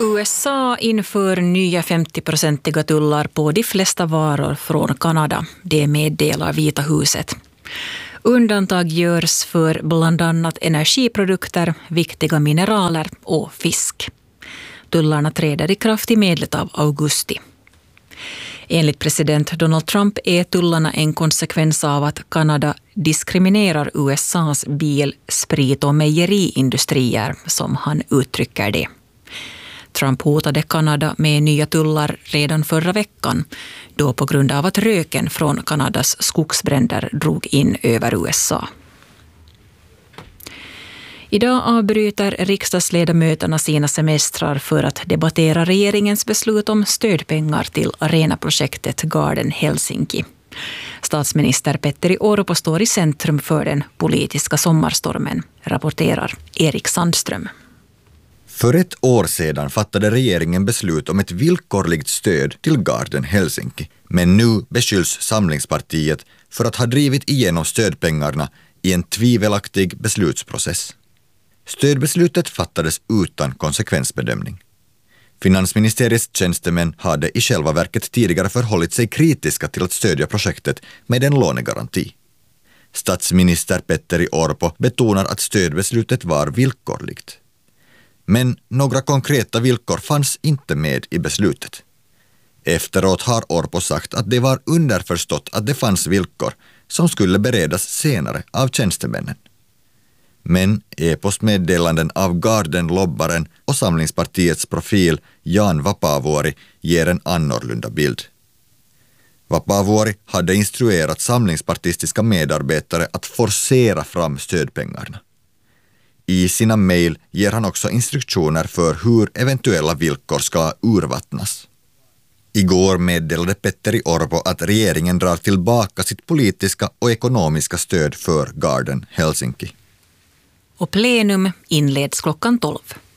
USA inför nya 50-procentiga tullar på de flesta varor från Kanada. Det meddelar Vita huset. Undantag görs för bland annat energiprodukter, viktiga mineraler och fisk. Tullarna träder i kraft i medlet av augusti. Enligt president Donald Trump är tullarna en konsekvens av att Kanada diskriminerar USAs bil-, sprit- och mejeriindustrier, som han uttrycker det. Trump hotade Kanada med nya tullar redan förra veckan, då på grund av att röken från Kanadas skogsbränder drog in över USA. Idag avbryter riksdagsledamöterna sina semestrar för att debattera regeringens beslut om stödpengar till arenaprojektet Garden Helsinki. Statsminister Petteri Orpo står i centrum för den politiska sommarstormen, rapporterar Erik Sandström. För ett år sedan fattade regeringen beslut om ett villkorligt stöd till Garden Helsinki. Men nu beskylls Samlingspartiet för att ha drivit igenom stödpengarna i en tvivelaktig beslutsprocess. Stödbeslutet fattades utan konsekvensbedömning. Finansministeriets tjänstemän hade i själva verket tidigare förhållit sig kritiska till att stödja projektet med en lånegaranti. Statsminister Petteri Orpo betonar att stödbeslutet var villkorligt. Men några konkreta villkor fanns inte med i beslutet. Efteråt har Orpo sagt att det var underförstått att det fanns villkor som skulle beredas senare av tjänstemännen. Men e-postmeddelanden av Garden-lobbaren och Samlingspartiets profil Jan Vapaavuori ger en annorlunda bild. Vapaavuori hade instruerat samlingspartistiska medarbetare att forcera fram stödpengarna. I sina mejl ger han också instruktioner för hur eventuella villkor ska urvattnas. Igår meddelade Petteri Orpo att regeringen drar tillbaka sitt politiska och ekonomiska stöd för Garden Helsinki. Och plenum inleds klockan 12.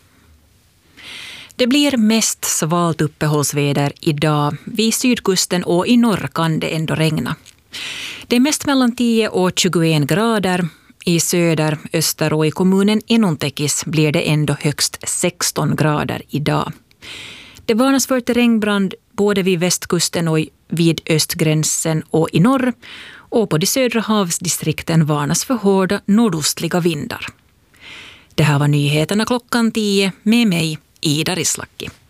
Det blir mest svalt uppehållsväder idag. Vid sydkusten och i norr kan det ändå regna. Det är mest mellan 10 och 21 grader. I söder, öster och i kommunen Enontekis blir det ändå högst 16 grader idag. Det varnas för regnbrand både vid västkusten och vid östgränsen och i norr. Och på de södra havsdistrikten varnas för hårda nordostliga vindar. Det här var nyheterna klockan 10 med mig, Ida Rislaki.